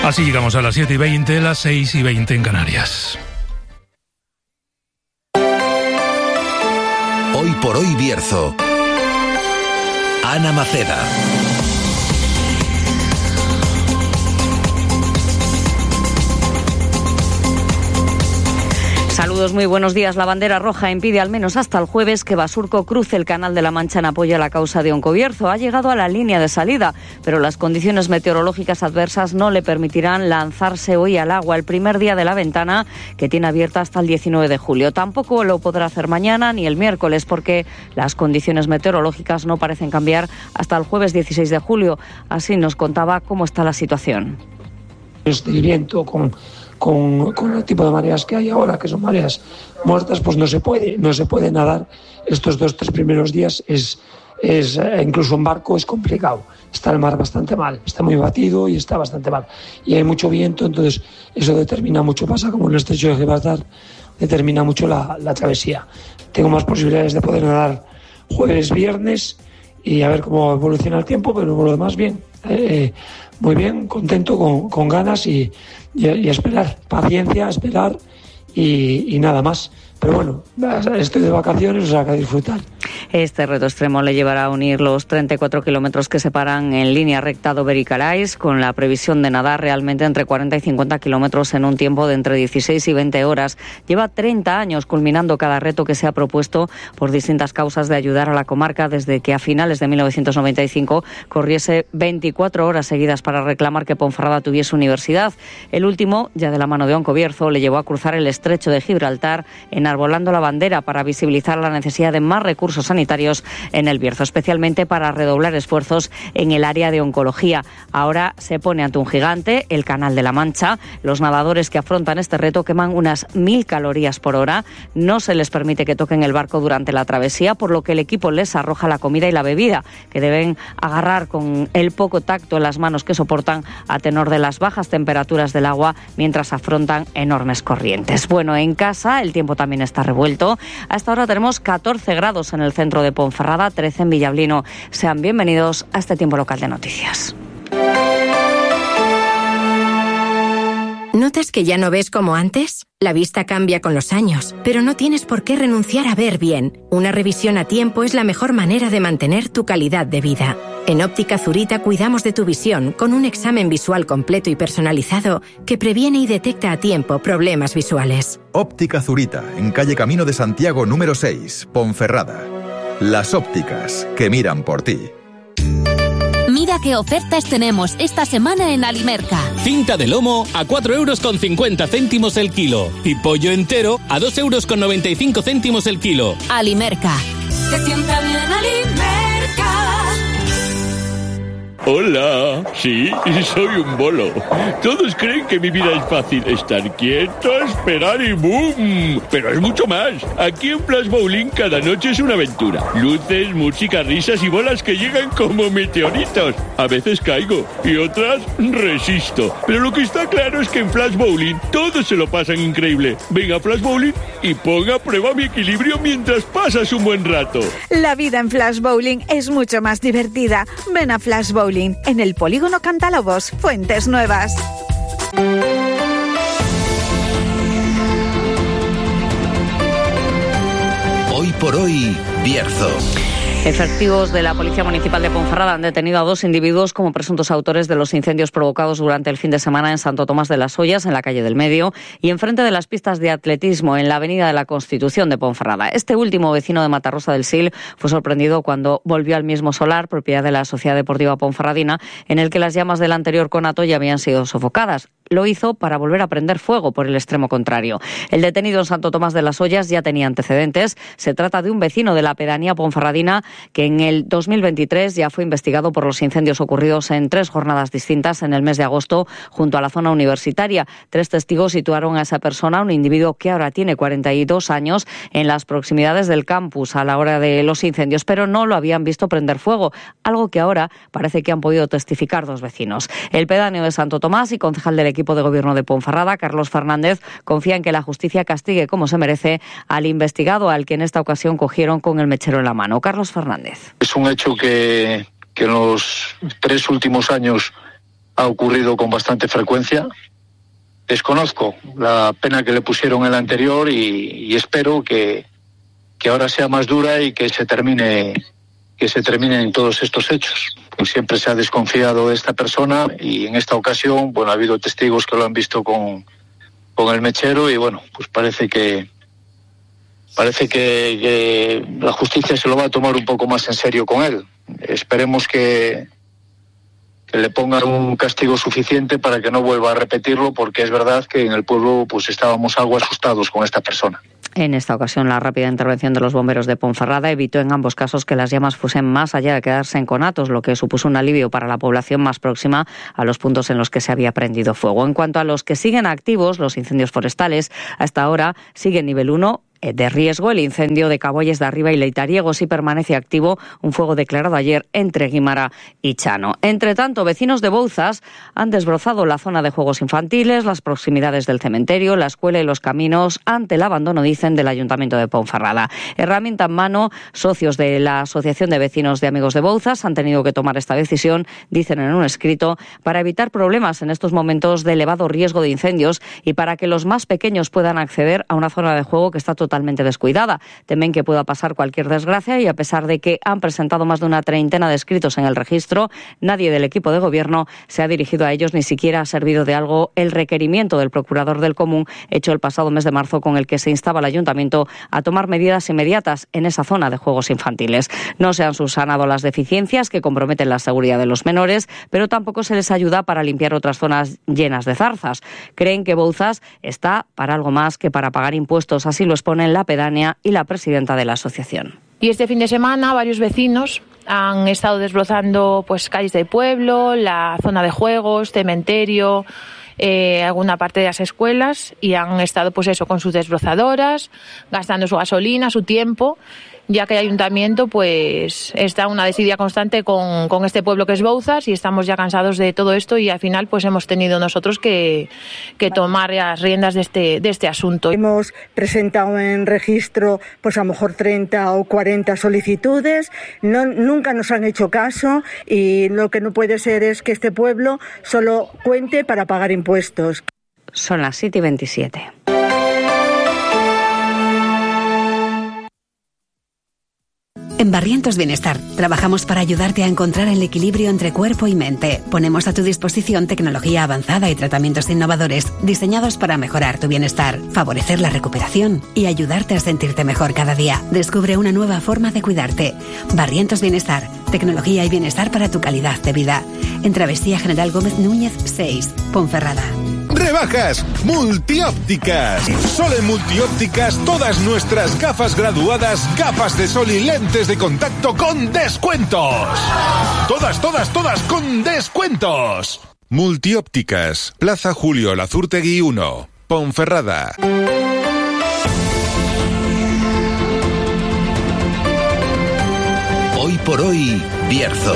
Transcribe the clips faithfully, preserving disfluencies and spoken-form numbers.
Así llegamos a las siete y veinte, las seis y veinte en Canarias. Hoy por hoy Bierzo. Ana Maceda. Saludos, muy buenos días. La bandera roja impide al menos hasta el jueves que Basurco cruce el Canal de la Mancha en apoyo a la causa de Oncobierzo. Ha llegado a la línea de salida, pero las condiciones meteorológicas adversas no le permitirán lanzarse hoy al agua el primer día de la ventana, que tiene abierta hasta el diecinueve de julio. Tampoco lo podrá hacer mañana ni el miércoles, porque las condiciones meteorológicas no parecen cambiar hasta el jueves dieciséis de julio. Así nos contaba cómo está la situación. Este viento con... Con, con el tipo de mareas que hay ahora, que son mareas muertas, pues no se puede, no se puede nadar estos dos, tres primeros días. Es, es incluso en barco es complicado. Está el mar bastante mal, está muy batido y está bastante mal. Y hay mucho viento, entonces eso determina mucho. Pasa como en el estrecho de Gibraltar, determina mucho la, la travesía. Tengo más posibilidades de poder nadar jueves, viernes y a ver cómo evoluciona el tiempo, pero por lo demás bien. Eh, muy bien, contento, con, con ganas y, y, y esperar, paciencia, esperar y, y nada más. Pero bueno, estoy de vacaciones, o sea, que a disfrutar. Este reto extremo le llevará a unir los treinta y cuatro kilómetros que separan en línea recta Dover y Calais, con la previsión de nadar realmente entre cuarenta y cincuenta kilómetros en un tiempo de entre dieciséis y veinte horas. Lleva treinta años culminando cada reto que se ha propuesto por distintas causas de ayudar a la comarca, desde que a finales de mil novecientos noventa y cinco corriese veinticuatro horas seguidas para reclamar que Ponferrada tuviese universidad. El último, ya de la mano de Oncobierzo, le llevó a cruzar el estrecho de Gibraltar enarbolando la bandera para visibilizar la necesidad de más recursos sanitarios en el Bierzo, especialmente para redoblar esfuerzos en el área de oncología. Ahora se pone ante un gigante, el Canal de la Mancha. Los nadadores que afrontan este reto queman unas mil calorías por hora. No se les permite que toquen el barco durante la travesía, por lo que el equipo les arroja la comida y la bebida, que deben agarrar con el poco tacto en las manos que soportan a tenor de las bajas temperaturas del agua mientras afrontan enormes corrientes. Bueno, en casa el tiempo también está revuelto. Hasta ahora tenemos catorce grados en el centro de Ponferrada, trece en Villablino. Sean bienvenidos a este tiempo local de noticias. ¿Notas que ya no ves como antes? La vista cambia con los años, pero no tienes por qué renunciar a ver bien. Una revisión a tiempo es la mejor manera de mantener tu calidad de vida. En Óptica Zurita cuidamos de tu visión con un examen visual completo y personalizado que previene y detecta a tiempo problemas visuales. Óptica Zurita, en calle Camino de Santiago número seis, Ponferrada. Las ópticas que miran por ti. Mira qué ofertas tenemos esta semana en Alimerca. Cinta de lomo a cuatro euros con cincuenta céntimos el kilo y pollo entero a dos euros con noventa y cinco céntimos el kilo. Alimerca. Te sienta bien Alimerca. Hola, sí, soy un bolo. Todos creen que mi vida es fácil. Estar quieto, esperar y ¡boom! Pero es mucho más. Aquí en Flash Bowling cada noche es una aventura. Luces, música, risas y bolas que llegan como meteoritos. A veces caigo y otras resisto. Pero lo que está claro es que en Flash Bowling todos se lo pasan increíble. Venga a Flash Bowling y ponga a prueba mi equilibrio mientras pasas un buen rato. La vida en Flash Bowling es mucho más divertida. Ven a Flash Bowling en el Polígono Cantalobos, Fuentes Nuevas. Hoy por hoy, Bierzo. Efectivos de la Policía Municipal de Ponferrada han detenido a dos individuos como presuntos autores de los incendios provocados durante el fin de semana en Santo Tomás de las Ollas, en la calle del Medio, y enfrente de las pistas de atletismo en la Avenida de la Constitución de Ponferrada. Este último, vecino de Matarrosa del Sil, fue sorprendido cuando volvió al mismo solar, propiedad de la Sociedad Deportiva Ponferradina, en el que las llamas del anterior conato ya habían sido sofocadas. Lo hizo para volver a prender fuego por el extremo contrario. El detenido en Santo Tomás de las Ollas ya tenía antecedentes. Se trata de un vecino de la pedanía ponferradina que en el dos mil veintitrés ya fue investigado por los incendios ocurridos en tres jornadas distintas en el mes de agosto junto a la zona universitaria. Tres testigos situaron a esa persona, un individuo que ahora tiene cuarenta y dos años, en las proximidades del campus a la hora de los incendios, pero no lo habían visto prender fuego, algo que ahora parece que han podido testificar dos vecinos. El pedáneo de Santo Tomás y concejal del equipo de gobierno de Ponferrada, Carlos Fernández, confía en que la justicia castigue como se merece al investigado, al que en esta ocasión cogieron con el mechero en la mano. Carlos Fernández. Es un hecho que, que en los tres últimos años ha ocurrido con bastante frecuencia. Desconozco la pena que le pusieron en el anterior y, y espero que, que ahora sea más dura y que se termine, que se terminen todos estos hechos. Pues siempre se ha desconfiado de esta persona y en esta ocasión, bueno, ha habido testigos que lo han visto con, con el mechero y bueno, pues parece que parece que, que la justicia se lo va a tomar un poco más en serio con él. Esperemos que, que le pongan un castigo suficiente para que no vuelva a repetirlo, porque es verdad que en el pueblo pues estábamos algo asustados con esta persona. En esta ocasión, la rápida intervención de los bomberos de Ponferrada evitó en ambos casos que las llamas fuesen más allá de quedarse en conatos, lo que supuso un alivio para la población más próxima a los puntos en los que se había prendido fuego. En cuanto a los que siguen activos, los incendios forestales, hasta ahora sigue en nivel uno de riesgo el incendio de Caboyes de Arriba y Leitariegos y permanece activo un fuego declarado ayer entre Guimara y Chano. Entre tanto, vecinos de Bouzas han desbrozado la zona de juegos infantiles, las proximidades del cementerio, la escuela y los caminos ante el abandono, dicen, del Ayuntamiento de Ponferrada. Herramienta en mano, socios de la Asociación de Vecinos de Amigos de Bouzas han tenido que tomar esta decisión, dicen en un escrito, para evitar problemas en estos momentos de elevado riesgo de incendios y para que los más pequeños puedan acceder a una zona de juego que está totalmente totalmente descuidada. Temen que pueda pasar cualquier desgracia y a pesar de que han presentado más de una treintena de escritos en el registro, nadie del equipo de gobierno se ha dirigido a ellos, ni siquiera ha servido de algo el requerimiento del procurador del Común hecho el pasado mes de marzo con el que se instaba al ayuntamiento a tomar medidas inmediatas en esa zona de juegos infantiles. No se han subsanado las deficiencias que comprometen la seguridad de los menores, pero tampoco se les ayuda para limpiar otras zonas llenas de zarzas. Creen que Bouzas está para algo más que para pagar impuestos, así lo exponen la pedánea y la presidenta de la asociación. Y este fin de semana varios vecinos han estado desbrozando pues calles del pueblo, la zona de juegos, cementerio, eh, alguna parte de las escuelas y han estado pues eso con sus desbrozadoras, gastando su gasolina, su tiempo, ya que el ayuntamiento pues está en una desidia constante con, con este pueblo que es Bouzas y estamos ya cansados de todo esto y al final pues hemos tenido nosotros que, que tomar las riendas de este, de este asunto. Hemos presentado en registro pues a lo mejor treinta o cuarenta solicitudes, no, nunca nos han hecho caso y lo que no puede ser es que este pueblo solo cuente para pagar impuestos. Son las siete y veintisiete. En Barrientos Bienestar trabajamos para ayudarte a encontrar el equilibrio entre cuerpo y mente. Ponemos a tu disposición tecnología avanzada y tratamientos innovadores diseñados para mejorar tu bienestar, favorecer la recuperación y ayudarte a sentirte mejor cada día. Descubre una nueva forma de cuidarte. Barrientos Bienestar, tecnología y bienestar para tu calidad de vida. En Travesía General Gómez Núñez seis, Ponferrada. Rebajas multiópticas. Solo en multiópticas todas nuestras gafas graduadas, gafas de sol y lentes de contacto con descuentos. Todas, todas, todas con descuentos. Multiópticas, Plaza Julio Lazurtegui uno, Ponferrada. Hoy por hoy, Bierzo.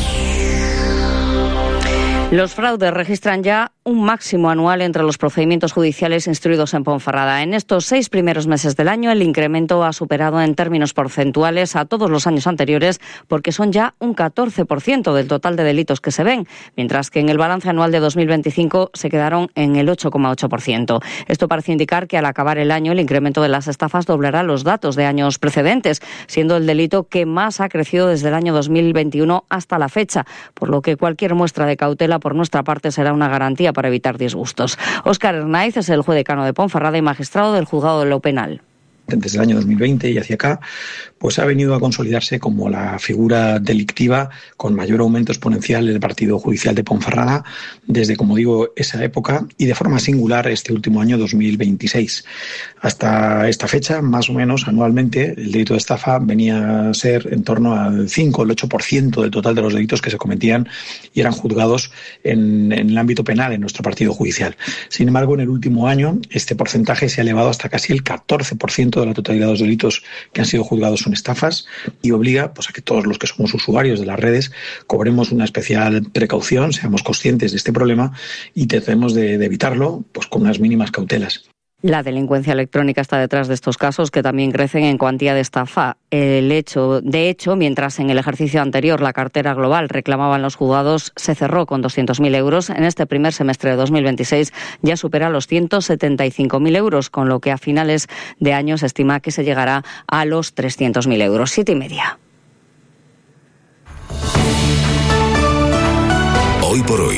Los fraudes registran ya un máximo anual entre los procedimientos judiciales instruidos en Ponferrada. En estos seis primeros meses del año, el incremento ha superado en términos porcentuales a todos los años anteriores, porque son ya un catorce por ciento del total de delitos que se ven, mientras que en el balance anual de dos mil veinticinco se quedaron en el ocho coma ocho por ciento. Esto parece indicar que al acabar el año el incremento de las estafas doblará los datos de años precedentes, siendo el delito que más ha crecido desde el año dos mil veintiuno hasta la fecha, por lo que cualquier muestra de cautela por nuestra parte será una garantía para evitar disgustos. Óscar Hernáiz es el juez decano de Ponferrada y magistrado del Juzgado de lo Penal. Desde el año dos mil veinte y hacia acá, pues ha venido a consolidarse como la figura delictiva con mayor aumento exponencial del partido judicial de Ponferrada desde, como digo, esa época y de forma singular este último año dos mil veintiséis. Hasta esta fecha, más o menos anualmente, el delito de estafa venía a ser en torno al cinco o el ocho por ciento del total de los delitos que se cometían y eran juzgados en, en el ámbito penal en nuestro partido judicial. Sin embargo, en el último año este porcentaje se ha elevado hasta casi el catorce por ciento de la totalidad de los delitos que han sido juzgados son estafas y obliga pues, a que todos los que somos usuarios de las redes cobremos una especial precaución, seamos conscientes de este problema y tratemos de, de evitarlo pues, con unas mínimas cautelas. La delincuencia electrónica está detrás de estos casos, que también crecen en cuantía de estafa. El hecho, de hecho, mientras en el ejercicio anterior la cartera global reclamaban los juzgados se cerró con doscientos mil euros, en este primer semestre de dos mil veintiséis ya supera los ciento setenta y cinco mil euros, con lo que a finales de año se estima que se llegará a los trescientos mil euros. Siete y media. Hoy por hoy,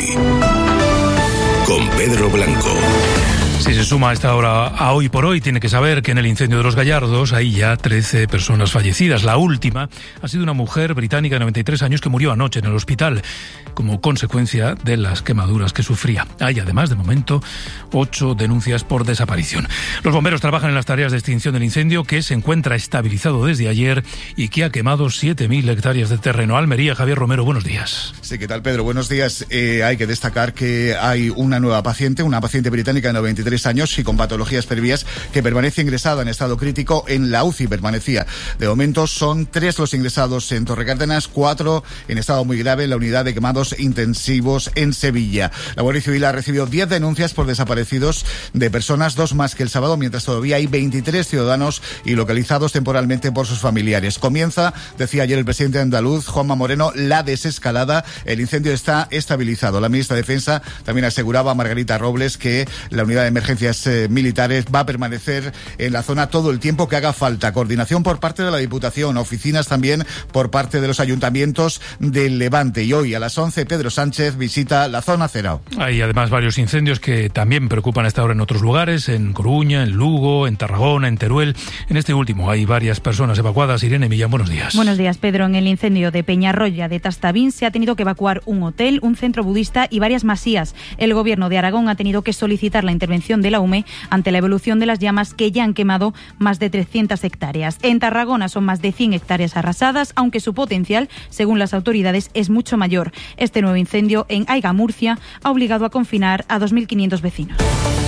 con Pedro Blanco. Si se suma a esta hora a Hoy por Hoy, tiene que saber que en el incendio de los Gallardos hay ya trece personas fallecidas. La última ha sido una mujer británica de noventa y tres años que murió anoche en el hospital como consecuencia de las quemaduras que sufría. Hay además, de momento, ocho denuncias por desaparición. Los bomberos trabajan en las tareas de extinción del incendio, que se encuentra estabilizado desde ayer y que ha quemado siete mil hectáreas de terreno. Almería, Javier Romero, buenos días. Sí, ¿qué tal, Pedro? Buenos días. Eh, hay que destacar que hay una nueva paciente, una paciente británica de noventa y tres años y con patologías previas, que permanece ingresada en estado crítico en la U C I. Permanecía. De momento son tres los ingresados en Torrecárdenas, cuatro en estado muy grave en la unidad de quemados intensivos en Sevilla. La Guardia Civil ha recibido diez denuncias por desaparecidos de personas, dos más que el sábado, mientras todavía hay veintitrés ciudadanos y localizados temporalmente por sus familiares. Comienza, decía ayer el presidente andaluz, Juanma Moreno, la desescalada. El incendio está estabilizado. La ministra de Defensa también aseguraba a Margarita Robles que la unidad de emergencias eh, militares va a permanecer en la zona todo el tiempo que haga falta. Coordinación por parte de la Diputación, oficinas también por parte de los ayuntamientos del Levante. Y hoy a las once Pedro Sánchez visita la zona cero. Hay además varios incendios que también preocupan a esta hora en otros lugares, en Coruña, en Lugo, en Tarragona, en Teruel. En este último hay varias personas evacuadas. Irene Millán, buenos días. Buenos días, Pedro. En el incendio de Peñarroya de Tastavín se ha tenido que evacuar un hotel, un centro budista y varias masías. El gobierno de Aragón ha tenido que solicitar la intervención de la U M E ante la evolución de las llamas, que ya han quemado más de trescientas hectáreas. En Tarragona son más de cien hectáreas arrasadas, aunque su potencial, según las autoridades, es mucho mayor. Este nuevo incendio en Aiga, Murcia, ha obligado a confinar a dos mil quinientos vecinos.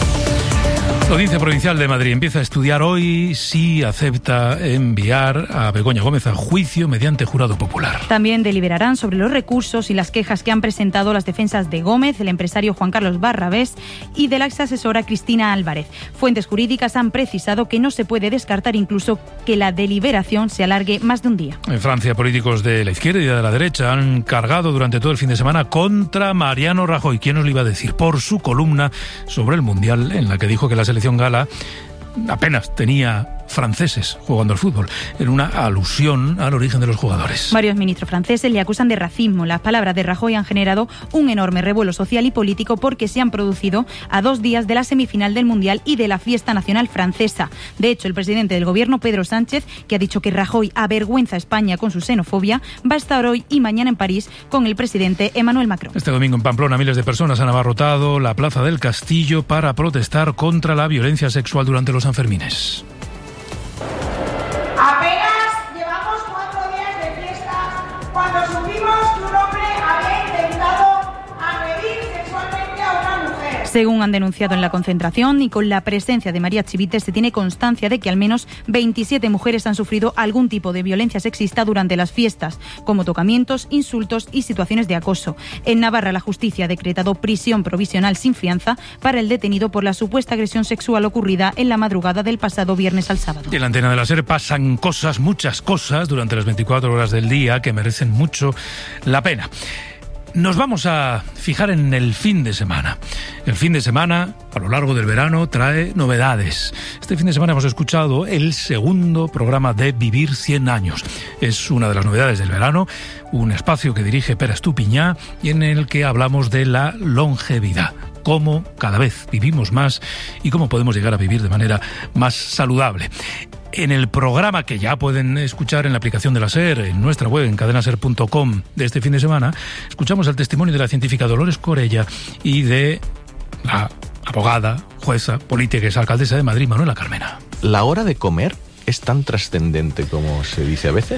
La Audiencia Provincial de Madrid empieza a estudiar hoy si acepta enviar a Begoña Gómez a juicio mediante jurado popular. También deliberarán sobre los recursos y las quejas que han presentado las defensas de Gómez, el empresario Juan Carlos Barrabés y de la exasesora Cristina Álvarez. Fuentes jurídicas han precisado que no se puede descartar incluso que la deliberación se alargue más de un día. En Francia, políticos de la izquierda y de la derecha han cargado durante todo el fin de semana contra Mariano Rajoy. ¿Quién nos lo iba a decir? Por su columna sobre el Mundial, en la que dijo que la selección gala apenas tenía franceses jugando al fútbol, en una alusión al origen de los jugadores. Varios ministros franceses le acusan de racismo. Las palabras de Rajoy han generado un enorme revuelo social y político porque se han producido a dos días de la semifinal del Mundial y de la fiesta nacional francesa. De hecho, el presidente del gobierno, Pedro Sánchez, que ha dicho que Rajoy avergüenza a España con su xenofobia, va a estar hoy y mañana en París con el presidente Emmanuel Macron. Este domingo en Pamplona miles de personas han abarrotado la Plaza del Castillo para protestar contra la violencia sexual durante los Sanfermines. Apenas llevamos cuatro días de fiestas cuando supimos que un hombre había intentado agredir sexualmente a una mujer. Según han denunciado en la concentración y con la presencia de María Chivite, se tiene constancia de que al menos veintisiete mujeres han sufrido algún tipo de violencia sexista durante las fiestas, como tocamientos, insultos y situaciones de acoso. En Navarra, la justicia ha decretado prisión provisional sin fianza para el detenido por la supuesta agresión sexual ocurrida en la madrugada del pasado viernes al sábado. Y en la antena de la SER pasan cosas, muchas cosas, durante las veinticuatro horas del día que merecen mucho la pena. Nos vamos a fijar en el fin de semana. El fin de semana, a lo largo del verano, trae novedades. Este fin de semana hemos escuchado el segundo programa de Vivir cien años. Es una de las novedades del verano, un espacio que dirige Pere Estupiñá y en el que hablamos de la longevidad. Cómo cada vez vivimos más y cómo podemos llegar a vivir de manera más saludable. En el programa que ya pueden escuchar en la aplicación de la SER, en nuestra web, en cadena ser punto com, de este fin de semana, escuchamos el testimonio de la científica Dolores Corella y de la abogada, jueza, política y alcaldesa de Madrid, Manuela Carmena. ¿La hora de comer es tan trascendente como se dice a veces?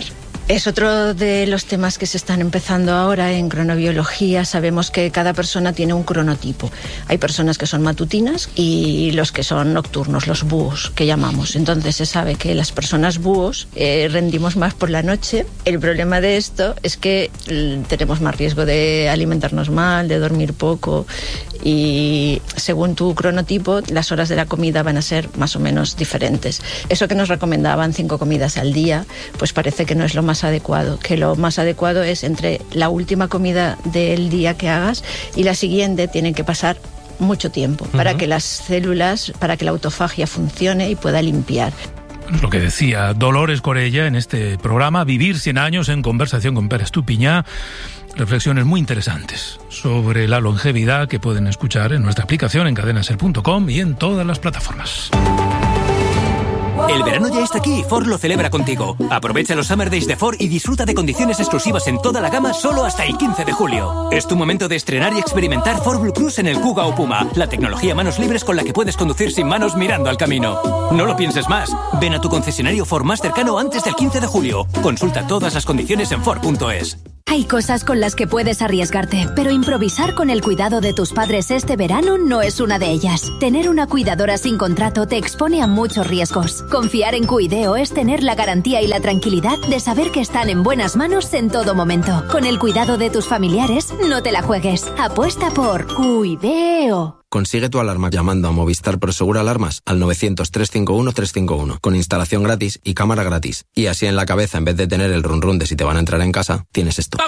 Es otro de los temas que se están empezando ahora en cronobiología. Sabemos que cada persona tiene un cronotipo. Hay personas que son matutinas y los que son nocturnos, los búhos, que llamamos. Entonces se sabe que las personas búhos eh, rendimos más por la noche. El problema de esto es que tenemos más riesgo de alimentarnos mal, de dormir poco, y según tu cronotipo las horas de la comida van a ser más o menos diferentes. Eso que nos recomendaban cinco comidas al día, pues parece que no es lo más adecuado, que lo más adecuado es entre la última comida del día que hagas y la siguiente tienen que pasar mucho tiempo para uh-huh. que las células, para que la autofagia funcione y pueda limpiar. Lo que decía Dolores Corella en este programa, Vivir cien años, en conversación con Pere Estupiñá. Reflexiones muy interesantes sobre la longevidad que pueden escuchar en nuestra aplicación en cadena ser punto com y en todas las plataformas. El verano ya está aquí y Ford lo celebra contigo. Aprovecha los Summer Days de Ford y disfruta de condiciones exclusivas en toda la gama solo hasta el quince de julio. Es tu momento de estrenar y experimentar Ford Blue Cruise en el Kuga o Puma, la tecnología manos libres con la que puedes conducir sin manos mirando al camino. No lo pienses más. Ven a tu concesionario Ford más cercano antes del quince de julio. Consulta todas las condiciones en Ford punto es. Hay cosas con las que puedes arriesgarte, pero improvisar con el cuidado de tus padres este verano no es una de ellas. Tener una cuidadora sin contrato te expone a muchos riesgos. Confiar en Cuideo es tener la garantía y la tranquilidad de saber que están en buenas manos en todo momento. Con el cuidado de tus familiares, no te la juegues. Apuesta por Cuideo. Consigue tu alarma llamando a Movistar Prosegur Alarmas al novecientos, trescientos cincuenta y uno, trescientos cincuenta y uno, con instalación gratis y cámara gratis. Y así en la cabeza, en vez de tener el run run de si te van a entrar en casa, tienes esto.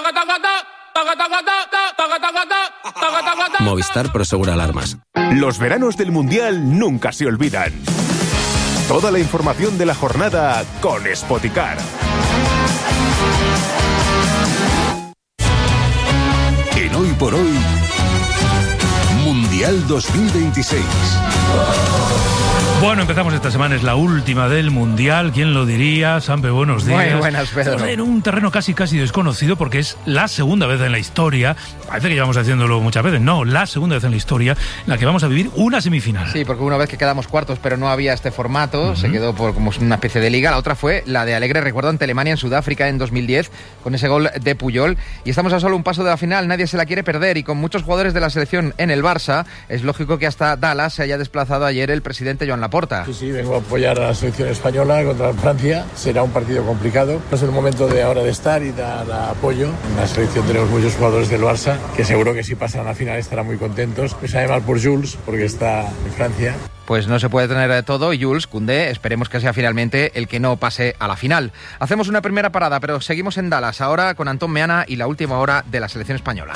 Movistar Prosegur Alarmas. Los veranos del Mundial nunca se olvidan. Toda la información de la jornada con Spoticar. En Hoy por Hoy, Mundial dos mil veintiséis. Bueno, empezamos esta semana, es la última del Mundial. ¿Quién lo diría? Sampe, buenos días. Muy buenas, Pedro. En un terreno casi casi desconocido porque es la segunda vez en la historia, parece que llevamos haciéndolo muchas veces, no, la segunda vez en la historia en la que vamos a vivir una semifinal. Sí, porque una vez que quedamos cuartos, pero no había este formato, uh-huh. se quedó por como una especie de liga. La otra fue la de alegre recuerdo ante Alemania en Sudáfrica en dos mil diez, con ese gol de Puyol. Y estamos a solo un paso de la final, nadie se la quiere perder, y con muchos jugadores de la selección en el Barça, es lógico que hasta Dallas se haya desplazado ayer el presidente Joan Laporta. Sí, sí, vengo a apoyar a la selección española contra Francia. Será un partido complicado. Es el momento de ahora de estar y dar apoyo. En la selección tenemos muchos jugadores del Barça que seguro que si pasan a la final estarán muy contentos. Me sabe mal por Jules porque está en Francia. Pues no se puede tener todo y Jules Koundé, esperemos que sea finalmente el que no pase a la final. Hacemos una primera parada, pero seguimos en Dallas ahora con Antón Meana y la última hora de la selección española.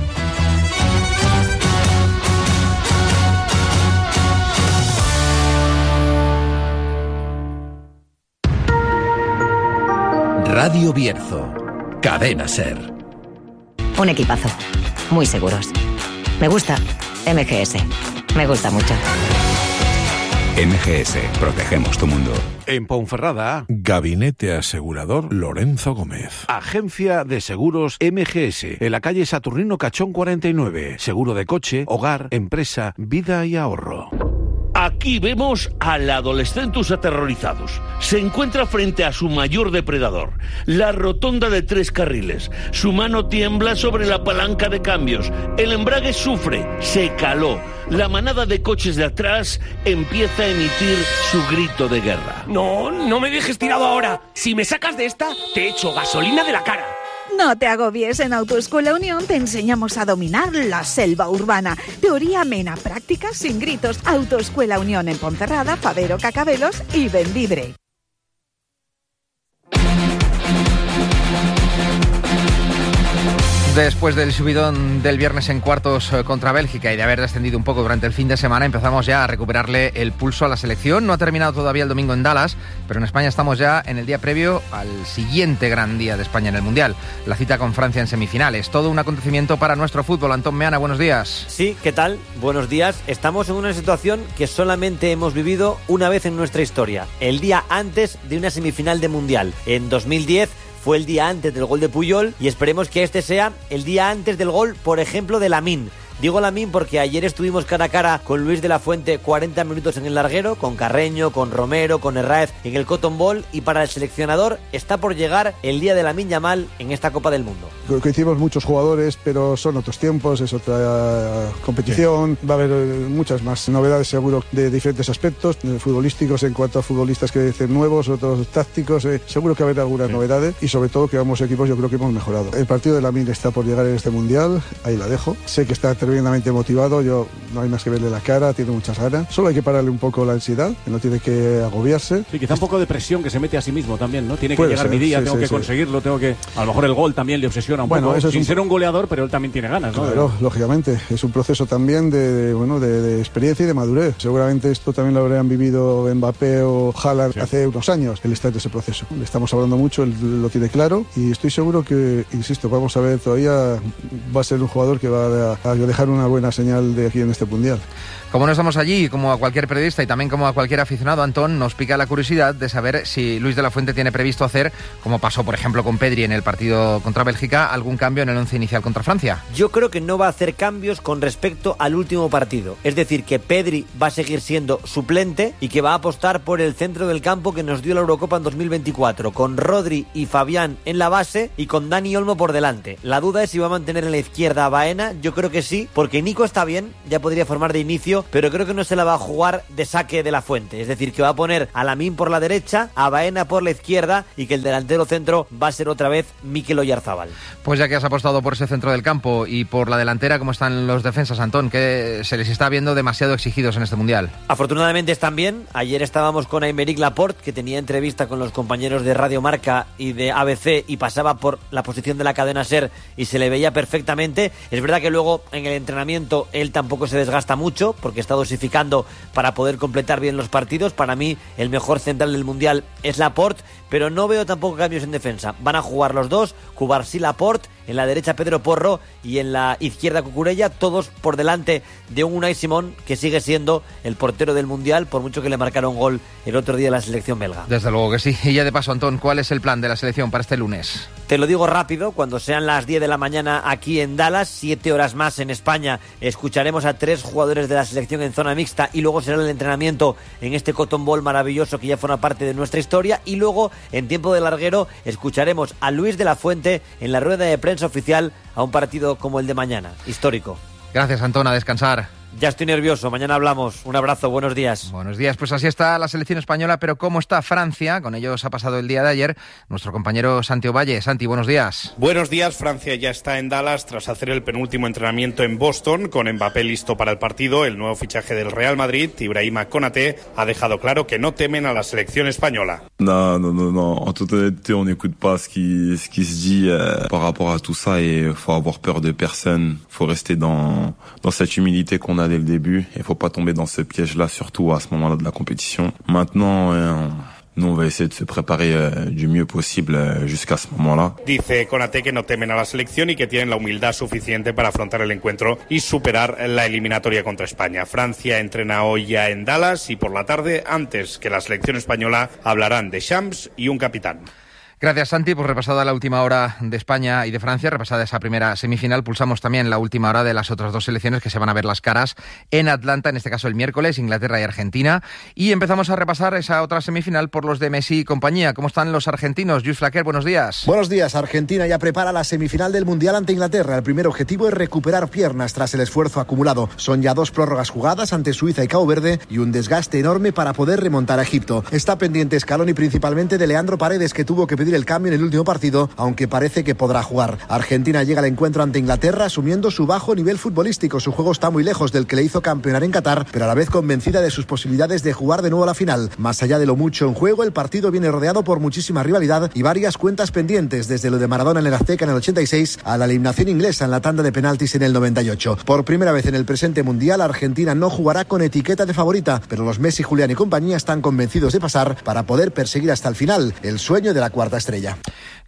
Radio Bierzo, Cadena Ser. Un equipazo, muy seguros. Me gusta M G S, me gusta mucho. M G S, protegemos tu mundo. En Ponferrada, Gabinete Asegurador Lorenzo Gómez. Agencia de Seguros M G S, en la calle Saturnino Cachón cuarenta y nueve. Seguro de coche, hogar, empresa, vida y ahorro. Aquí vemos al adolescentus aterrorizados. Se encuentra frente a su mayor depredador, la rotonda de tres carriles. Su mano tiembla sobre la palanca de cambios. El embrague sufre, se caló. La manada de coches de atrás empieza a emitir su grito de guerra. No, no me dejes tirado ahora. Si me sacas de esta, te echo gasolina de la cara. No te agobies, en Autoescuela Unión te enseñamos a dominar la selva urbana. Teoría amena, práctica sin gritos. Autoescuela Unión en Ponferrada, Fabero, Cacabelos y Bembibre. Después del subidón del viernes en cuartos contra Bélgica y de haber descendido un poco durante el fin de semana, empezamos ya a recuperarle el pulso a la selección. No ha terminado todavía el domingo en Dallas, pero en España estamos ya en el día previo al siguiente gran día de España en el Mundial, la cita con Francia en semifinales. Todo un acontecimiento para nuestro fútbol. Antón Meana, buenos días. Sí, ¿qué tal? Buenos días. Estamos en una situación que solamente hemos vivido una vez en nuestra historia, el día antes de una semifinal de Mundial. En dos mil diez fue el día antes del gol de Puyol y esperemos que este sea el día antes del gol, por ejemplo, de Lamine. Digo Lamine porque ayer estuvimos cara a cara con Luis de la Fuente cuarenta minutos en el larguero, con Carreño, con Romero, con Herráez en el Cotton Bowl, y para el seleccionador está por llegar el día de Lamine Yamal en esta Copa del Mundo. Creo que hicimos muchos jugadores, pero son otros tiempos, es otra competición, sí. Va a haber muchas más novedades seguro de diferentes aspectos, futbolísticos en cuanto a futbolistas que dicen nuevos, otros tácticos, eh, seguro que va a haber algunas sí. novedades y sobre todo que ambos equipos yo creo que hemos mejorado. El partido de Lamine está por llegar en este mundial, ahí la dejo, sé que está tremendamente motivado, yo no hay más que verle la cara, tiene muchas ganas, solo hay que pararle un poco la ansiedad, no tiene que agobiarse. Sí, quizá un poco de presión que se mete a sí mismo también, ¿no? Tiene que Puede llegar ser, mi día, sí, tengo sí, que sí. conseguirlo, tengo que... A lo mejor el gol también le obsesiona un bueno, poco, eso es sin un... ser un goleador, pero él también tiene ganas, ¿no? Claro, de... lógicamente, es un proceso también de, de bueno, de, de experiencia y de madurez. Seguramente esto también lo habrían vivido Mbappé o Haaland sí. hace unos años, él está en ese proceso. Le estamos hablando mucho, él lo tiene claro y estoy seguro que, insisto, vamos a ver, todavía va a ser un jugador que va a, a dejar una buena señal de aquí en este mundial. Como no estamos allí, como a cualquier periodista y también como a cualquier aficionado, Antón, nos pica la curiosidad de saber si Luis de la Fuente tiene previsto hacer, como pasó por ejemplo con Pedri en el partido contra Bélgica, algún cambio en el once inicial contra Francia. Yo creo que no va a hacer cambios con respecto al último partido. Es decir, que Pedri va a seguir siendo suplente y que va a apostar por el centro del campo que nos dio la Eurocopa en dos mil veinticuatro, con Rodri y Fabián en la base y con Dani Olmo por delante. La duda es si va a mantener en la izquierda a Baena. Yo creo que sí, porque Nico está bien, ya podría formar de inicio, pero creo que no se la va a jugar de saque de la Fuente. Es decir, que va a poner a Lamine por la derecha, a Baena por la izquierda y que el delantero centro va a ser otra vez Mikel Oyarzábal. Pues ya que has apostado por ese centro del campo y por la delantera, ¿cómo están los defensas, Antón? Que se les está viendo demasiado exigidos en este Mundial. Afortunadamente están bien. Ayer estábamos con Aymeric Laporte, que tenía entrevista con los compañeros de Radio Marca y de A B C y pasaba por la posición de la cadena SER y se le veía perfectamente. Es verdad que luego en el entrenamiento él tampoco se desgasta mucho porque está dosificando para poder completar bien los partidos. Para mí el mejor central del Mundial es Laporte, pero no veo tampoco cambios en defensa. Van a jugar los dos, Cubarsí, Laporte, en la derecha Pedro Porro y en la izquierda Cucurella, todos por delante de un Unai Simón que sigue siendo el portero del Mundial, por mucho que le marcaron gol el otro día en la selección belga. Desde luego que sí. Y ya de paso, Antón, ¿cuál es el plan de la selección para este lunes? Te lo digo rápido, cuando sean las diez de la mañana aquí en Dallas, siete horas más en España, escucharemos a tres jugadores de la selección en zona mixta y luego será el entrenamiento en este Cotton Bowl maravilloso que ya forma parte de nuestra historia, y luego en tiempo de larguero escucharemos a Luis de la Fuente en la rueda de prensa oficial a un partido como el de mañana, histórico. Gracias, Antón, a descansar. Ya estoy nervioso, mañana hablamos. Un abrazo, buenos días. Buenos días, pues así está la selección española, pero ¿cómo está Francia? Con ellos ha pasado el día de ayer nuestro compañero Santi Ovalle. Santi, buenos días. Buenos días, Francia ya está en Dallas tras hacer el penúltimo entrenamiento en Boston, con Mbappé listo para el partido. El nuevo fichaje del Real Madrid, Ibrahima Konaté, ha dejado claro que no temen a la selección española. No, no, no, no. En toute honnêteté, on n'écoute pas ce qui, ce qui se dit euh, par rapport à tout ça et faut avoir peur de personne. Faut rester dans, dans cette humilité qu'on a dès le début. Il faut pas tomber dans ce piège-là, surtout à ce moment-là de la compétition. Maintenant, euh, nous, on va essayer de se préparer euh, du mieux posible euh, jusqu'à ce moment-là. Dice Konaté que no temen a la selección y que tienen la humildad suficiente para afrontar el encuentro y superar la eliminatoria contra España. Francia entrena hoy ya en Dallas y por la tarde, antes que la selección española, hablarán de Champs y un capitán. Gracias, Santi. Pues repasada la última hora de España y de Francia, repasada esa primera semifinal, pulsamos también la última hora de las otras dos selecciones que se van a ver las caras en Atlanta, en este caso el miércoles, Inglaterra y Argentina. Y empezamos a repasar esa otra semifinal por los de Messi y compañía. ¿Cómo están los argentinos? Luis Flaquer, buenos días. Buenos días. Argentina ya prepara la semifinal del Mundial ante Inglaterra. El primer objetivo es recuperar piernas tras el esfuerzo acumulado. Son ya dos prórrogas jugadas ante Suiza y Cabo Verde y un desgaste enorme para poder remontar a Egipto. Está pendiente Scaloni principalmente de Leandro Paredes, que tuvo que pedir el cambio en el último partido, aunque parece que podrá jugar. Argentina llega al encuentro ante Inglaterra asumiendo su bajo nivel futbolístico. Su juego está muy lejos del que le hizo campeonar en Qatar, pero a la vez convencida de sus posibilidades de jugar de nuevo la final. Más allá de lo mucho en juego, el partido viene rodeado por muchísima rivalidad y varias cuentas pendientes, desde lo de Maradona en el Azteca en el ochenta y seis a la eliminación inglesa en la tanda de penaltis en el noventa y ocho. Por primera vez en el presente mundial, Argentina no jugará con etiqueta de favorita, pero los Messi, Julián y compañía están convencidos de pasar para poder perseguir hasta el final el sueño de la cuarta estrella.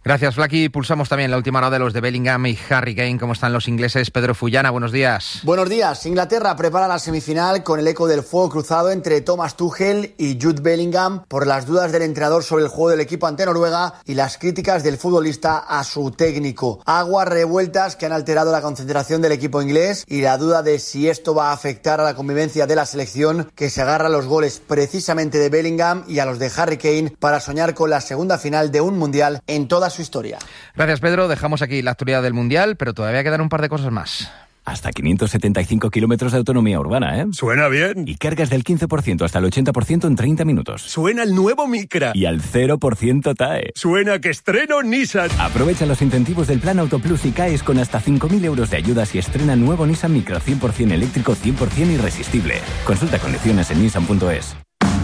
Gracias, Flaky. Pulsamos también la última hora de los de Bellingham y Harry Kane. ¿Cómo están los ingleses? Pedro Fullana, buenos días. Buenos días. Inglaterra prepara la semifinal con el eco del fuego cruzado entre Thomas Tuchel y Jude Bellingham por las dudas del entrenador sobre el juego del equipo ante Noruega y las críticas del futbolista a su técnico. Aguas revueltas que han alterado la concentración del equipo inglés y la duda de si esto va a afectar a la convivencia de la selección, que se agarra a los goles precisamente de Bellingham y a los de Harry Kane para soñar con la segunda final de un mundial en toda su historia. Gracias, Pedro. Dejamos aquí la actualidad del Mundial, pero todavía quedan un par de cosas más. Hasta quinientos setenta y cinco kilómetros de autonomía urbana, ¿eh? Suena bien. Y cargas del quince por ciento hasta el ochenta por ciento en treinta minutos. Suena el nuevo Micra. Y al cero por ciento T A E. Suena que estreno Nissan. Aprovecha los incentivos del plan Autoplus y caes con hasta cinco mil euros de ayudas y estrena nuevo Nissan Micra cien por ciento eléctrico, cien por ciento irresistible. Consulta condiciones en nissan punto es.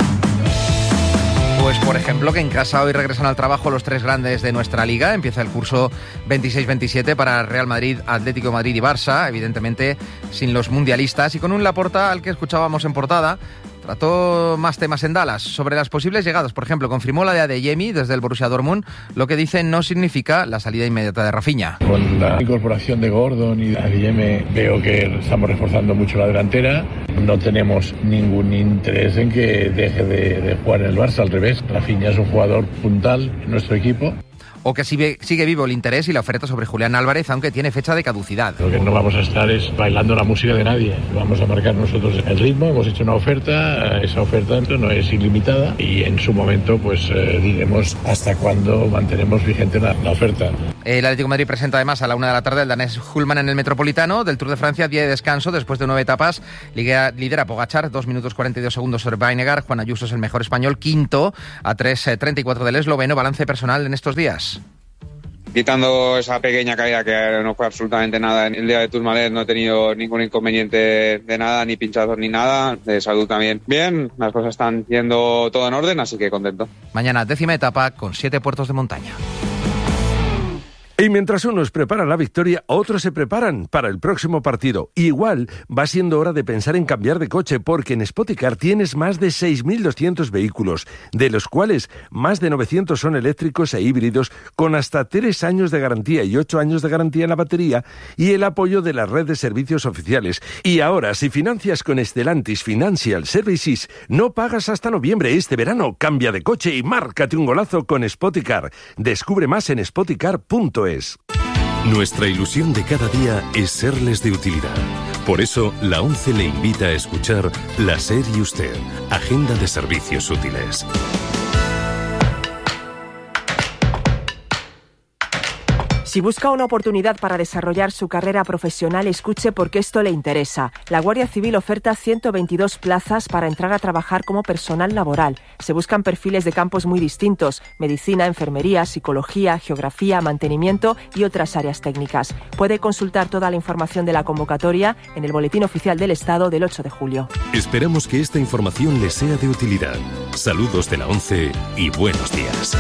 Pues, por ejemplo, que en casa hoy regresan al trabajo los tres grandes de nuestra liga. Empieza el curso veintiséis veintisiete para Real Madrid, Atlético de Madrid y Barça, evidentemente sin los mundialistas, y con un Laporta al que escuchábamos en portada. Trató más temas en Dallas. Sobre las posibles llegadas, por ejemplo, confirmó la de Adeyemi desde el Borussia Dortmund. Lo que dice no significa la salida inmediata de Rafinha. Con la incorporación de Gordon y Adeyemi veo que estamos reforzando mucho la delantera. No tenemos ningún interés en que deje de, de jugar en el Barça, al revés. Rafinha es un jugador puntal en nuestro equipo. O que sigue, sigue vivo el interés y la oferta sobre Julián Álvarez, aunque tiene fecha de caducidad. Lo que no vamos a estar es bailando la música de nadie. Vamos a marcar nosotros el ritmo. Hemos hecho una oferta, esa oferta no es ilimitada y en su momento pues eh, diremos hasta cuándo mantenemos vigente la, la oferta. El Atlético de Madrid presenta además a la una de la tarde el danés Hulman en el Metropolitano del Tour de Francia, día de descanso después de nueve etapas. Lidera, lidera Pogačar, dos minutos cuarenta y dos segundos sobre Vinegar. Juan Ayuso es el mejor español, quinto a tres treinta y cuatro del esloveno. Balance personal en estos días. Quitando esa pequeña caída que no fue absolutamente nada en el día de Tourmalet, no he tenido ningún inconveniente de nada, ni pinchazos ni nada, de salud también. Bien, las cosas están yendo todo en orden, así que contento. Mañana décima etapa con siete puertos de montaña. Y mientras unos preparan la victoria, otros se preparan para el próximo partido. Igual va siendo hora de pensar en cambiar de coche, porque en Spoticar tienes más de seis mil doscientos vehículos, de los cuales más de novecientos son eléctricos e híbridos, con hasta tres años de garantía y ocho años de garantía en la batería y el apoyo de la red de servicios oficiales. Y ahora, si financias con Stellantis Financial Services, no pagas hasta noviembre. Este verano cambia de coche y márcate un golazo con Spoticar. Descubre más en spoticar punto es. Nuestra ilusión de cada día es serles de utilidad. Por eso, la ONCE le invita a escuchar La SER y Usted, Agenda de Servicios Útiles. Si busca una oportunidad para desarrollar su carrera profesional, escuche porque esto le interesa. La Guardia Civil oferta ciento veintidós plazas para entrar a trabajar como personal laboral. Se buscan perfiles de campos muy distintos: medicina, enfermería, psicología, geografía, mantenimiento y otras áreas técnicas. Puede consultar toda la información de la convocatoria en el Boletín Oficial del Estado del ocho de julio. Esperamos que esta información le sea de utilidad. Saludos de la ONCE y buenos días.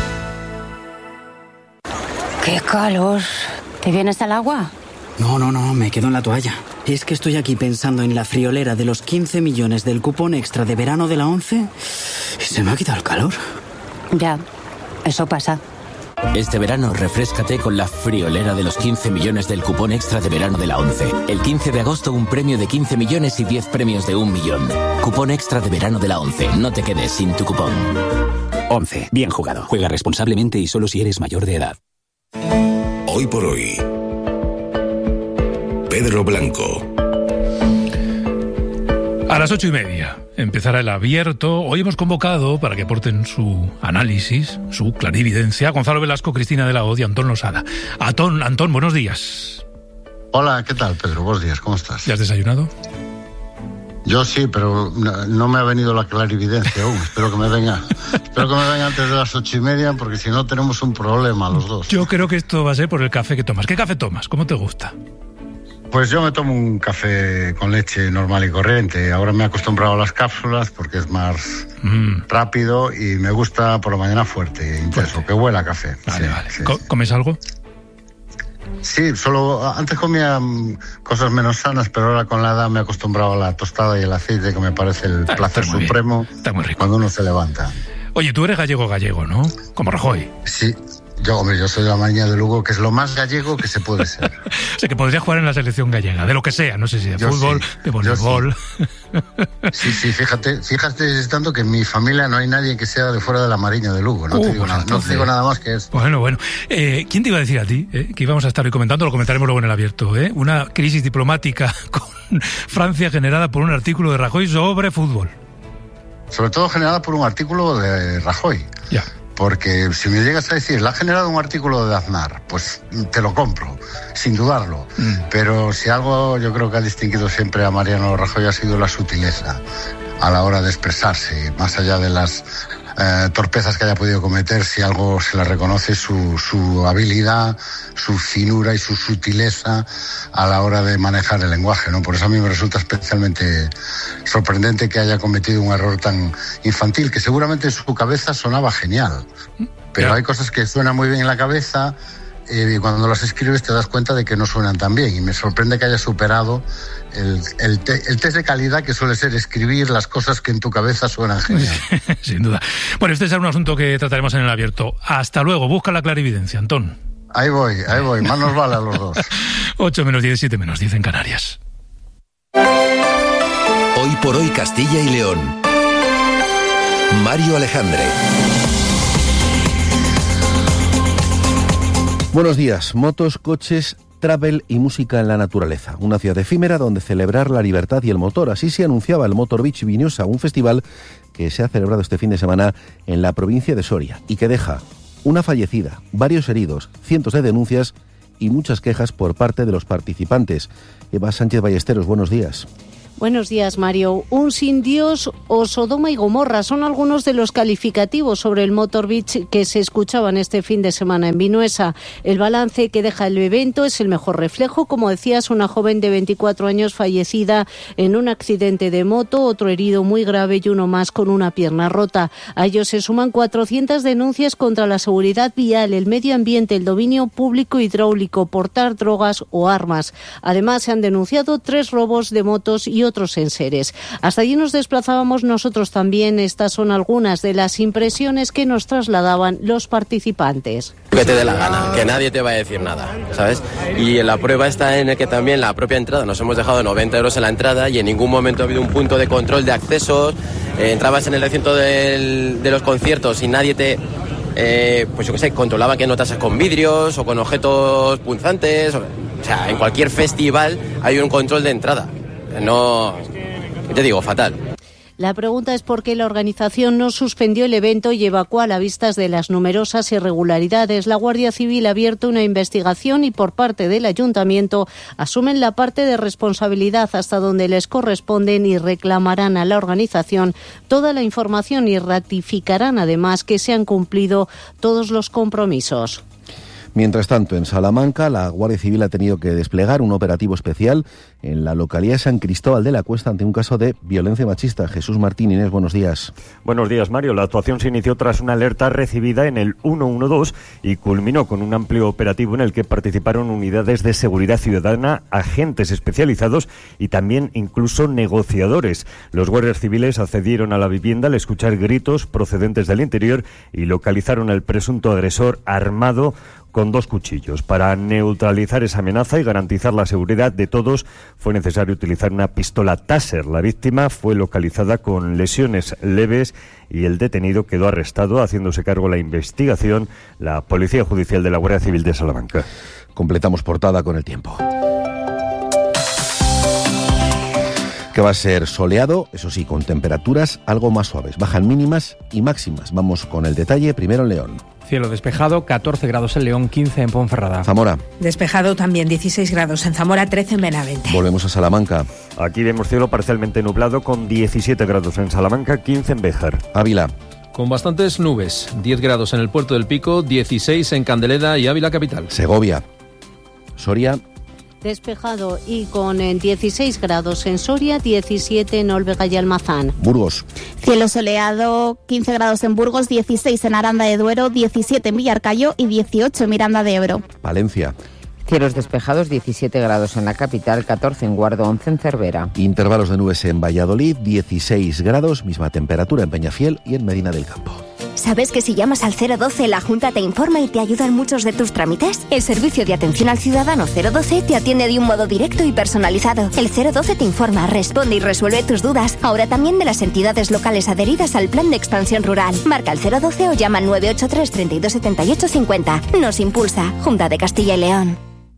¡Qué calor! ¿Te vienes al agua? No, no, no, me quedo en la toalla. Es que estoy aquí pensando en la friolera de los quince millones del cupón extra de verano de la ONCE y se me ha quitado el calor. Ya, eso pasa. Este verano refréscate con la friolera de los quince millones del cupón extra de verano de la ONCE. El quince de agosto un premio de quince millones y diez premios de un millón. Cupón extra de verano de la ONCE. No te quedes sin tu cupón. ONCE. Bien jugado. Juega responsablemente y solo si eres mayor de edad. Hoy por hoy, Pedro Blanco. A las ocho y media empezará el abierto. Hoy hemos convocado para que aporten su análisis, su clarividencia, Gonzalo Velasco, Cristina de la Hoz y Antón Losada. Antón, Antón, buenos días. Hola, ¿qué tal, Pedro? Buenos días, ¿cómo estás? ¿Ya has desayunado? Yo sí, pero no, no me ha venido la clarividencia aún. Espero que me venga. Espero que me venga antes de las ocho y media, porque si no tenemos un problema los dos. Yo creo que esto va a ser por el café que tomas. ¿Qué café tomas? ¿Cómo te gusta? Pues yo me tomo un café con leche normal y corriente. Ahora me he acostumbrado a las cápsulas porque es más mm. rápido y me gusta por la mañana fuerte e intenso, fuerte. Que huela a café. Vale, sí, vale. Sí, ¿Co- sí. ¿Comes algo? Sí, solo antes comía cosas menos sanas, pero ahora con la edad me he acostumbrado a la tostada y el aceite, que me parece el ah, placer está supremo está muy rico. Cuando uno se levanta. Oye, tú eres gallego gallego, ¿no? Como Rajoy. Sí, Yo, hombre, yo soy de la Mariña de Lugo, que es lo más gallego que se puede ser. O sea, que podría jugar en la selección gallega, de lo que sea, no sé si de yo fútbol, sí, de voleibol. Sí. sí, sí, fíjate, fíjate tanto que en mi familia no hay nadie que sea de fuera de la Mariña de Lugo, no, uh, te, digo nada, entonces, no te digo nada más que eso. Bueno, bueno. Eh, ¿Quién te iba a decir a ti? Eh, que íbamos a estar hoy comentando, lo comentaremos luego en el abierto, ¿eh? Una crisis diplomática con Francia generada por un artículo de Rajoy sobre fútbol. Sobre todo generada por un artículo de Rajoy. Ya. Porque si me llegas a decir, la ha generado un artículo de Aznar, pues te lo compro, sin dudarlo. Mm. Pero si algo yo creo que ha distinguido siempre a Mariano Rajoy ha sido la sutileza a la hora de expresarse, más allá de las eh, torpezas que haya podido cometer, si algo se le reconoce, su, su habilidad, su finura y su sutileza a la hora de manejar el lenguaje, ¿no? Por eso a mí me resulta especialmente sorprendente que haya cometido un error tan infantil, que seguramente en su cabeza sonaba genial, pero yeah. hay cosas que suenan muy bien en la cabeza eh, y cuando las escribes te das cuenta de que no suenan tan bien, y me sorprende que haya superado el, el, te, el test de calidad que suele ser escribir las cosas que en tu cabeza suenan genial. Sin duda. Bueno, este es un asunto que trataremos en el abierto. Hasta luego, busca la clarividencia, Antón. Ahí voy, ahí voy, más nos vale a los dos. ocho menos diez, siete menos diez en Canarias. Hoy por hoy Castilla y León. Mario Alejandre. Buenos días. Motos, coches, travel y música en la naturaleza. Una ciudad efímera donde celebrar la libertad y el motor. Así se anunciaba el Motor Beach Viñosa, un festival que se ha celebrado este fin de semana en la provincia de Soria y que deja una fallecida, varios heridos, cientos de denuncias y muchas quejas por parte de los participantes. Eva Sánchez Ballesteros, buenos días. Buenos días, Mario. Un sin Dios o Sodoma y Gomorra son algunos de los calificativos sobre el Motor Beach que se escuchaban este fin de semana en Vinuesa. El balance que deja el evento es el mejor reflejo. Como decías, una joven de veinticuatro años fallecida en un accidente de moto, otro herido muy grave y uno más con una pierna rota. A ellos se suman cuatrocientas denuncias contra la seguridad vial, el medio ambiente, el dominio público hidráulico, portar drogas o armas. Además, se han denunciado tres robos de motos y otros enseres. Hasta allí nos desplazábamos nosotros también. Estas son algunas de las impresiones que nos trasladaban los participantes. Que te dé la gana, que nadie te va a decir nada, ¿sabes? Y la prueba está en el que también la propia entrada, nos hemos dejado noventa euros en la entrada y en ningún momento ha habido un punto de control de accesos. Eh, entrabas en el recinto del, de los conciertos y nadie te... Eh, pues yo qué sé, controlaba que no te haces con vidrios o con objetos punzantes. O, o sea, en cualquier festival hay un control de entrada. No, te digo, fatal. La pregunta es por qué la organización no suspendió el evento y evacuó a la vista de las numerosas irregularidades. La Guardia Civil ha abierto una investigación y por parte del Ayuntamiento asumen la parte de responsabilidad hasta donde les corresponden y reclamarán a la organización toda la información y ratificarán además que se han cumplido todos los compromisos. Mientras tanto, en Salamanca, la Guardia Civil ha tenido que desplegar un operativo especial en la localidad de San Cristóbal de la Cuesta ante un caso de violencia machista. Jesús Martín, Inés, buenos días. Buenos días, Mario. La actuación se inició tras una alerta recibida en el uno uno dos y culminó con un amplio operativo en el que participaron unidades de seguridad ciudadana, agentes especializados y también incluso negociadores. Los guardias civiles accedieron a la vivienda al escuchar gritos procedentes del interior y localizaron al presunto agresor armado con dos cuchillos. Para neutralizar esa amenaza y garantizar la seguridad de todos, fue necesario utilizar una pistola Taser. La víctima fue localizada con lesiones leves y el detenido quedó arrestado, haciéndose cargo de la investigación la Policía Judicial de la Guardia Civil de Salamanca. Completamos portada con el tiempo. Que va a ser soleado, eso sí, con temperaturas algo más suaves. Bajan mínimas y máximas. Vamos con el detalle, primero en León. Cielo despejado, catorce grados en León, quince en Ponferrada. Zamora. Despejado también, dieciséis grados en Zamora, trece en Benavente. Volvemos a Salamanca. Aquí vemos cielo parcialmente nublado con diecisiete grados en Salamanca, quince en Béjar. Ávila. Con bastantes nubes, diez grados en el Puerto del Pico, dieciséis en Candeleda y Ávila capital. Segovia. Soria. Despejado y con dieciséis grados en Soria, diecisiete en Olvega y Almazán. Burgos. Cielo soleado, quince grados en Burgos, dieciséis en Aranda de Duero, diecisiete en Villarcayo y dieciocho en Miranda de Ebro. Palencia. Cielos despejados, diecisiete grados en la capital, catorce en Guardo, once en Cervera. Intervalos de nubes en Valladolid, dieciséis grados, misma temperatura en Peñafiel y en Medina del Campo. ¿Sabes que si llamas al cero doce la Junta te informa y te ayuda en muchos de tus trámites? El servicio de atención al ciudadano cero doce te atiende de un modo directo y personalizado. El cero doce te informa, responde y resuelve tus dudas. Ahora también de las entidades locales adheridas al Plan de Expansión Rural. Marca el cero doce o llama al nueve ocho tres, treinta y dos, setenta y ocho, cincuenta. Nos impulsa Junta de Castilla y León.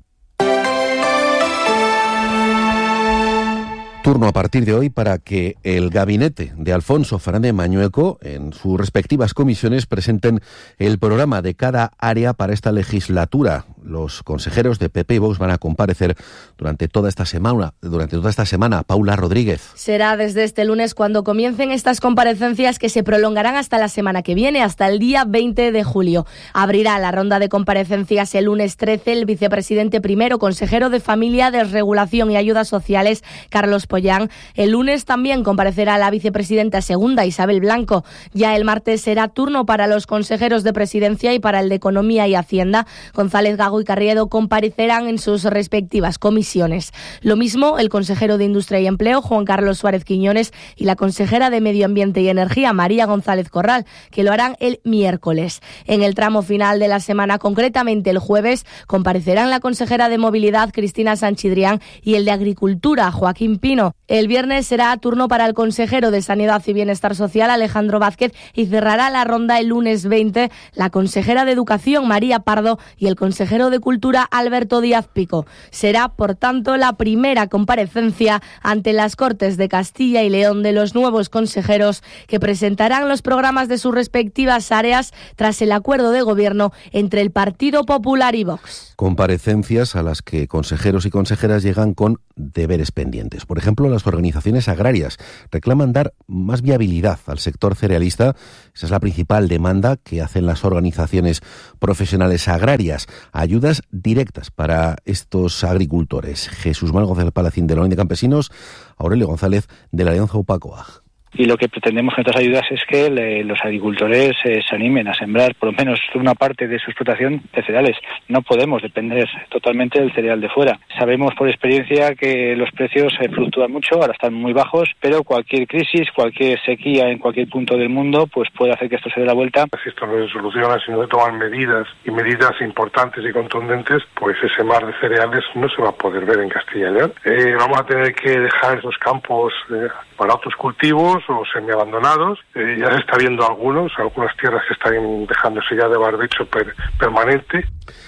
Turno a partir de hoy para que el gabinete de Alfonso Fernández Mañueco, en sus respectivas comisiones, presenten el programa de cada área para esta legislatura. Los consejeros de P P y Vox van a comparecer durante toda esta semana. Durante toda esta semana, Paula Rodríguez. Será desde este lunes cuando comiencen estas comparecencias, que se prolongarán hasta la semana que viene, hasta el día veinte de julio. Abrirá la ronda de comparecencias el lunes trece el vicepresidente primero, consejero de Familia, Desregulación y Ayudas Sociales, Carlos Pollán. El lunes también comparecerá la vicepresidenta segunda, Isabel Blanco. Ya el martes será turno para los consejeros de Presidencia y para el de Economía y Hacienda. González Gago y Carriedo comparecerán en sus respectivas comisiones. Lo mismo el consejero de Industria y Empleo, Juan Carlos Suárez Quiñones, y la consejera de Medio Ambiente y Energía, María González Corral, que lo harán el miércoles. En el tramo final de la semana, concretamente el jueves, comparecerán la consejera de Movilidad, Cristina Sanchidrián, y el de Agricultura, Joaquín Pino. El viernes será turno para el consejero de Sanidad y Bienestar Social, Alejandro Vázquez, y cerrará la ronda el lunes veinte la consejera de Educación, María Pardo, y el consejero de Cultura, Alberto Díaz Pico. Será, por tanto, la primera comparecencia ante las Cortes de Castilla y León de los nuevos consejeros, que presentarán los programas de sus respectivas áreas tras el acuerdo de gobierno entre el Partido Popular y Vox. Comparecencias a las que consejeros y consejeras llegan con deberes pendientes. Por ejemplo, las organizaciones agrarias reclaman dar más viabilidad al sector cerealista. Esa es la principal demanda que hacen las organizaciones profesionales agrarias. Ayudas directas para estos agricultores. Jesús Manuel González Palacín, de la Unión de Campesinos, Aurelio González, de la Alianza UPACOAG. Y lo que pretendemos con estas ayudas es que le, los agricultores eh, se animen a sembrar por lo menos una parte de su explotación de cereales. No podemos depender totalmente del cereal de fuera. Sabemos por experiencia que los precios eh, fluctúan mucho, ahora están muy bajos, pero cualquier crisis, cualquier sequía en cualquier punto del mundo, pues puede hacer que esto se dé la vuelta. Si esto no se soluciona, si no se toman medidas y medidas importantes y contundentes, pues ese mar de cereales no se va a poder ver en Castilla y León. Eh, vamos a tener que dejar esos campos eh, para otros cultivos o semiabandonados. Eh, ya se está viendo algunos, algunas tierras que están dejándose ya de barbecho per, permanente.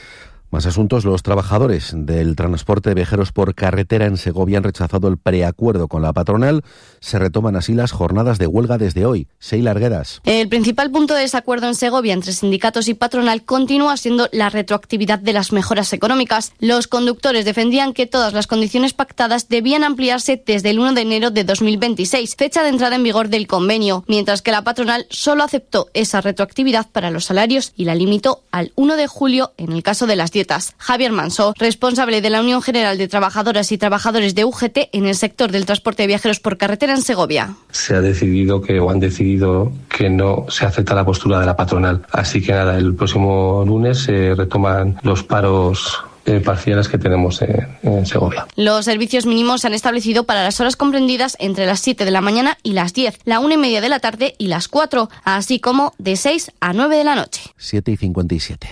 Más asuntos. Los trabajadores del transporte de viajeros por carretera en Segovia han rechazado el preacuerdo con la patronal. Se retoman así las jornadas de huelga desde hoy. Sheila Arguedas. El principal punto de desacuerdo en Segovia entre sindicatos y patronal continúa siendo la retroactividad de las mejoras económicas. Los conductores defendían que todas las condiciones pactadas debían ampliarse desde el uno de enero de dos mil veintiséis, fecha de entrada en vigor del convenio, mientras que la patronal solo aceptó esa retroactividad para los salarios y la limitó al uno de julio en el caso de las dietas. Javier Manso, responsable de la Unión General de Trabajadoras y Trabajadores de U G T en el sector del transporte de viajeros por carretera en Segovia. Se ha decidido que o han decidido que no se acepta la postura de la patronal. Así que nada, el próximo lunes se retoman los paros Eh, parciales que tenemos en, en Segovia. Los servicios mínimos se han establecido para las horas comprendidas entre las siete de la mañana y las diez, la una y media de la tarde y las cuatro, así como de seis a nueve de la noche. siete y cincuenta y siete.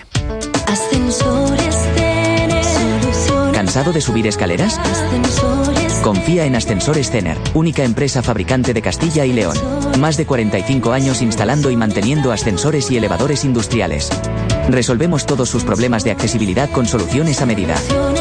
Ascensores Cener. ¿Cansado de subir escaleras? Ascensores. Confía en Ascensores Cener, única empresa fabricante de Castilla y León. Más de cuarenta y cinco años instalando y manteniendo ascensores y elevadores industriales. Resolvemos todos sus problemas de accesibilidad con soluciones a medida.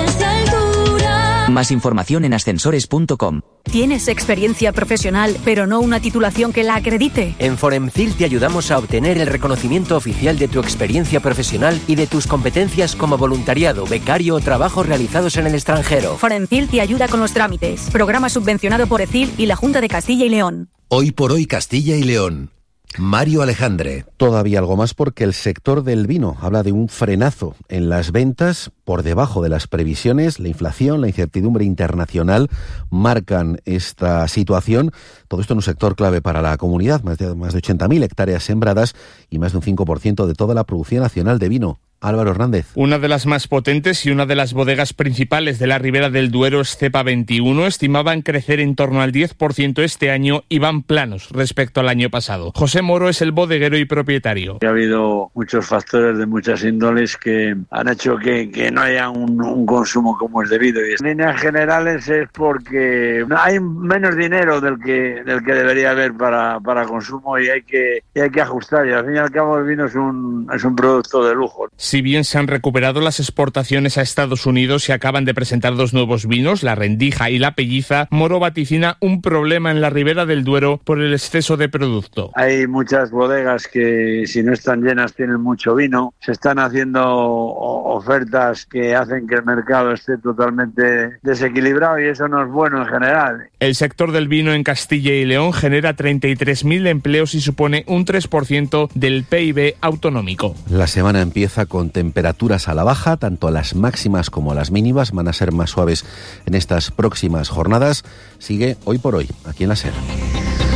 Más información en ascensores punto com. ¿Tienes experiencia profesional, pero no una titulación que la acredite? En Foremcil te ayudamos a obtener el reconocimiento oficial de tu experiencia profesional y de tus competencias como voluntariado, becario o trabajos realizados en el extranjero. Foremcil te ayuda con los trámites. Programa subvencionado por E C I L y la Junta de Castilla y León. Hoy por hoy Castilla y León. Mario Alejandre. Todavía algo más porque el sector del vino habla de un frenazo en las ventas por debajo de las previsiones. La inflación, la incertidumbre internacional marcan esta situación. Todo esto en un sector clave para la comunidad. Más de, más de ochenta mil hectáreas sembradas y más de un cinco por ciento de toda la producción nacional de vino. Álvaro Hernández. Una de las más potentes y una de las bodegas principales de la Ribera del Duero es Cepa veintiuno. Estimaban crecer en torno al diez por ciento este año y van planos respecto al año pasado. José Moro es el bodeguero y propietario. Ha habido muchos factores de muchas índoles que han hecho que, que no haya un, un consumo como es debido. Y en líneas generales es porque hay menos dinero del que del que debería haber para, para consumo y hay que y hay que ajustar. Y al fin y al cabo el vino es un es un producto de lujo. Si bien se han recuperado las exportaciones a Estados Unidos y acaban de presentar dos nuevos vinos, la Rendija y la Pelliza, Moro vaticina un problema en la Ribera del Duero por el exceso de producto. Hay muchas bodegas que si no están llenas tienen mucho vino. Se están haciendo ofertas que hacen que el mercado esté totalmente desequilibrado y eso no es bueno en general. El sector del vino en Castilla y León genera treinta y tres mil empleos y supone un tres por ciento del P I B autonómico. La semana empieza con temperaturas a la baja, tanto las máximas como las mínimas van a ser más suaves en estas próximas jornadas. Sigue Hoy por Hoy, aquí en la SER.